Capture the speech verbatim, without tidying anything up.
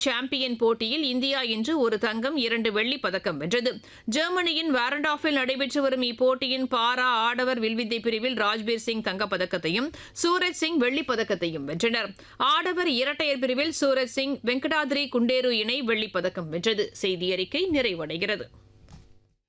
Champion போட்டியில் India இன்று ஒரு தங்கம் இரண்டு வெள்ளிப் பதக்கம் வென்றது. ஜெர்மனியின் வாரண்டாஃபில் நடைபெற்று வரும் இப்போட்டியின் பாரா ஆடவர் வில்வித்தை பிரிவில் ராஜ்பீர் சிங் தங்கப்பதக்கத்தையும் சூரஜ் சிங் வெள்ளிப் பதக்கத்தையும் வென்றனர். ஆடவர் இரட்டையர் பிரிவில் சூரஜ் சிங் வெங்கடாதிரி குண்டேரு இணை வெள்ளிப் பதக்கம் வென்றது. செய்தி அறிக்கை நிறைவடைகிறது.